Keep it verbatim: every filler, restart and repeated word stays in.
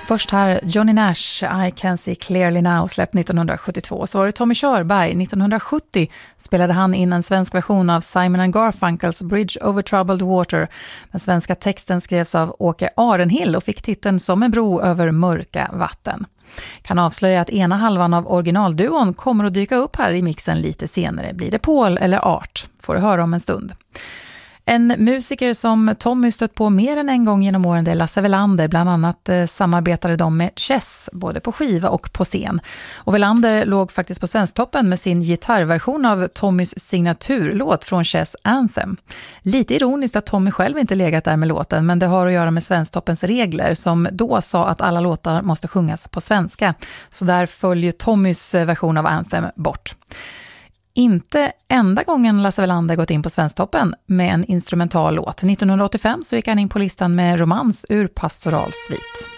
Först här Johnny Nash, I Can See Clearly Now, släppt nittonhundrasjuttiotvå. Så var det Tommy Körberg. nittonhundrasjuttio spelade han in en svensk version av Simon and Garfunkels Bridge Over Troubled Water. Den svenska texten skrevs av Åke Arenhill och fick titeln Som en bro över mörka vatten. Kan avslöja att ena halvan av originalduon kommer att dyka upp här i mixen lite senare. Blir det Paul eller Art? Får du höra om en stund. En musiker som Tommy stött på mer än en gång genom åren är Lasse Welander. Bland annat eh, samarbetade de med Chess, både på skiva och på scen. Och Welander låg faktiskt på Svensktoppen med sin gitarrversion av Tommys signaturlåt från Chess Anthem. Lite ironiskt att Tommy själv inte legat där med låten, men det har att göra med Svensktoppens regler som då sa att alla låtar måste sjungas på svenska. Så där följer Tommys version av Anthem bort. Inte enda gången Lasse Welander gått in på Svensktoppen med en instrumental låt. nittonhundraåttiofem så gick han in på listan med Romans ur Pastoral Svit.